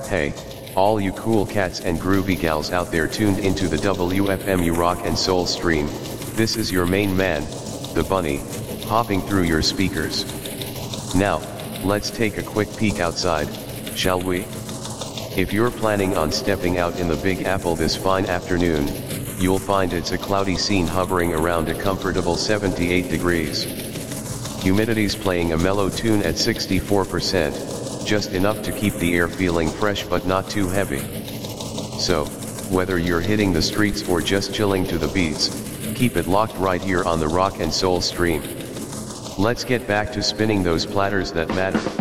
Hey, all you cool cats and groovy gals out there tuned into the WFMU Rock and Soul stream, this is your main man, the Bunny, hopping through your speakers. Now, let's take a quick peek outside, shall we? If you're planning on stepping out in the Big Apple this fine afternoon, you'll find it's a cloudy scene hovering around a comfortable 78 degrees. Humidity's playing a mellow tune at 64%, just enough to keep the air feeling fresh but not too heavy. So, whether you're hitting the streets or just chilling to the beats, keep it locked right here on the Rock and Soul stream. Let's get back to spinning those platters that matter.